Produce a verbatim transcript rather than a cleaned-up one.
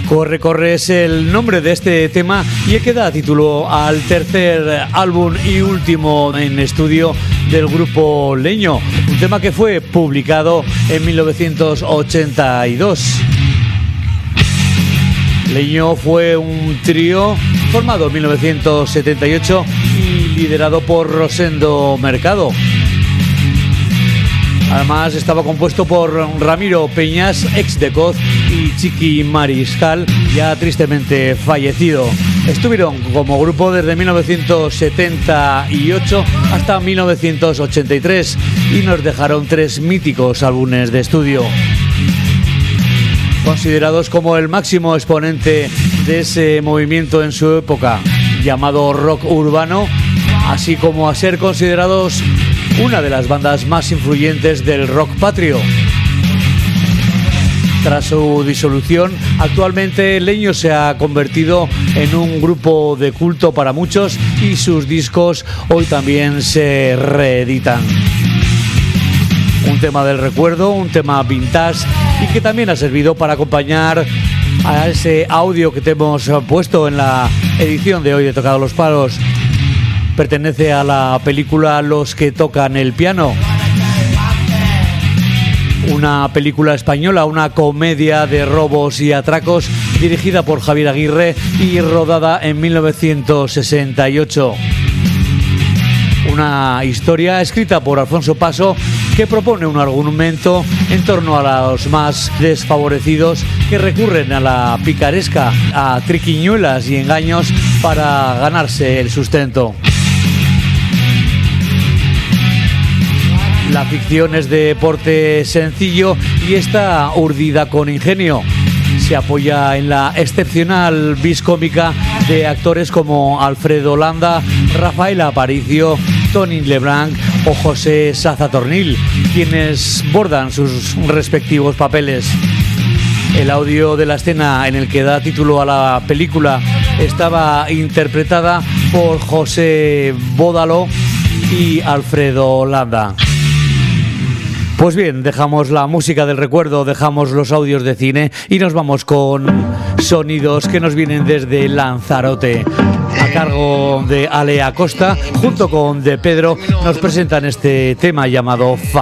Corre, corre es el nombre de este tema y es que da título al tercer álbum y último en estudio del grupo Leño, un tema que fue publicado en mil novecientos ochenta y dos. Leño fue un trío formado en mil novecientos setenta y ocho y liderado por Rosendo Mercado. Además estaba compuesto por Ramiro Peñas, ex de Coz, y Chiqui Mariscal, ya tristemente fallecido. Estuvieron como grupo desde mil novecientos setenta y ocho hasta mil novecientos ochenta y tres y nos dejaron tres míticos álbumes de estudio. Considerados como el máximo exponente de ese movimiento en su época, llamado rock urbano, así como a ser considerados una de las bandas más influyentes del rock patrio. Tras su disolución, actualmente Leño se ha convertido en un grupo de culto para muchos y sus discos hoy también se reeditan. Un tema del recuerdo, un tema vintage y que también ha servido para acompañar a ese audio que te hemos puesto en la edición de hoy de Tocado los Palos. Pertenece a la película Los que tocan el piano, una película española, una comedia de robos y atracos dirigida por Javier Aguirre y rodada en mil novecientos sesenta y ocho. Una historia escrita por Alfonso Paso que propone un argumento en torno a los más desfavorecidos que recurren a la picaresca, a triquiñuelas y engaños para ganarse el sustento. La ficción es de porte sencillo y está urdida con ingenio. Se apoya en la excepcional vis cómica de actores como Alfredo Landa, Rafael Aparicio, Tony Leblanc o José Sazatornil, quienes bordan sus respectivos papeles. El audio de la escena en el que da título a la película estaba interpretada por José Bódalo y Alfredo Landa. Pues bien, dejamos la música del recuerdo, dejamos los audios de cine y nos vamos con sonidos que nos vienen desde Lanzarote. A cargo de Ale Acosta, junto con De Pedro, nos presentan este tema llamado Fa.